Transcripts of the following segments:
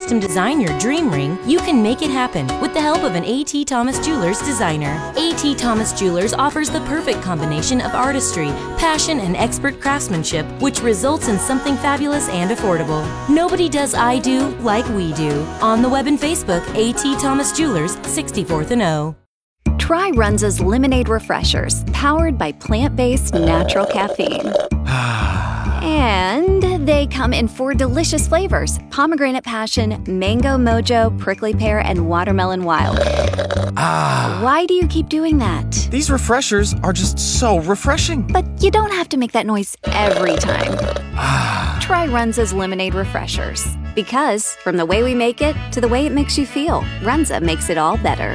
custom design your dream ring, you can make it happen with the help of an A.T. Thomas Jewelers designer. A.T. Thomas Jewelers offers the perfect combination of artistry, passion, and expert craftsmanship, which results in something fabulous and affordable. Nobody does I do like we do. On the web and Facebook, A.T. Thomas Jewelers, 64th and O. Try Runza's Lemonade Refreshers, powered by plant-based natural caffeine. And they come in 4 delicious flavors: pomegranate passion, mango mojo, prickly pear, and watermelon wild. Why do you keep doing that? These refreshers are just so refreshing. But you don't have to make that noise every time. Try Runza's Lemonade Refreshers. Because from the way we make it to the way it makes you feel, Runza makes it all better.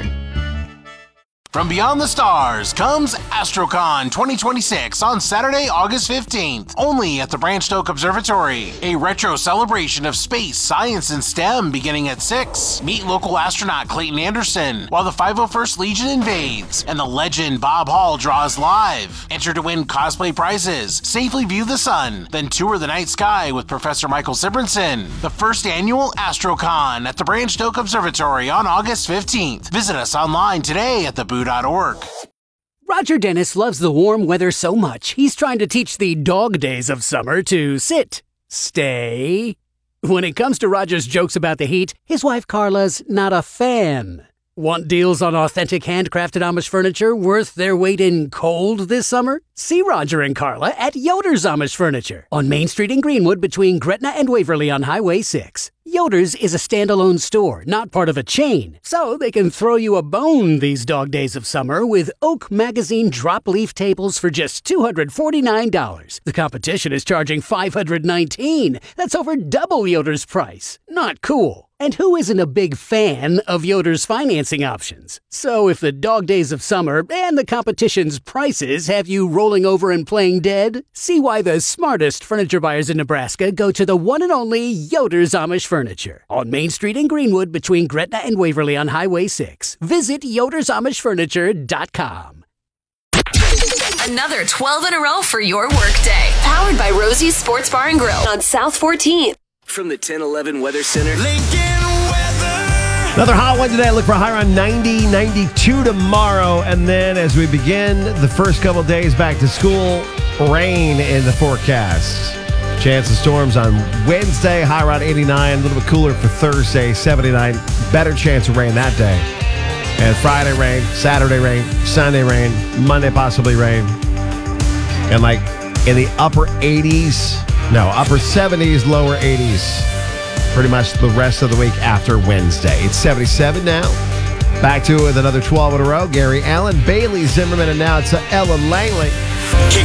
From beyond the stars comes AstroCon 2026 on Saturday, August 15th, only at the Branch Oak Observatory. A retro celebration of space, science, and STEM beginning at 6. Meet local astronaut Clayton Anderson, while the 501st Legion invades, and the legend Bob Hall draws live. Enter to win cosplay prizes, safely view the sun, then tour the night sky with Professor Michael Sibrinson. The first annual AstroCon at the Branch Oak Observatory on August 15th. Visit us online today at theboo.org. Roger Dennis loves the warm weather so much, he's trying to teach the dog days of summer to sit, stay. When it comes to Roger's jokes about the heat, his wife Carla's not a fan. Want deals on authentic handcrafted Amish furniture worth their weight in cold this summer? See Roger and Carla at Yoder's Amish Furniture on Main Street in Greenwood between Gretna and Waverly on Highway 6. Yoder's is a standalone store, not part of a chain, so they can throw you a bone these dog days of summer with Oak Magazine drop leaf tables for just $249. The competition is charging $519. That's over double Yoder's price. Not cool. And who isn't a big fan of Yoder's financing options? So if the dog days of summer and the competition's prices have you rolling over and playing dead, see why the smartest furniture buyers in Nebraska go to the one and only Yoder's Amish Furniture on Main Street in Greenwood between Gretna and Waverly on Highway 6. Visit yodersamishfurniture.com. Another 12 in a row for your workday. Powered by Rosie's Sports Bar and Grill on South 14th. From the 1011 Weather Center. Another hot one today. Look for a high around 90, 92 tomorrow. And then as we begin the first couple days back to school, rain in the forecast. Chance of storms on Wednesday, high around 89. A little bit cooler for Thursday, 79. Better chance of rain that day. And Friday rain, Saturday rain, Sunday rain, Monday possibly rain. And like in the upper 80s. No, upper 70s, lower 80s. Pretty much the rest of the week after Wednesday. It's 77 now. Back to it with another 12 in a row. Gary Allen, Bailey Zimmerman, and now it's Ella Langley.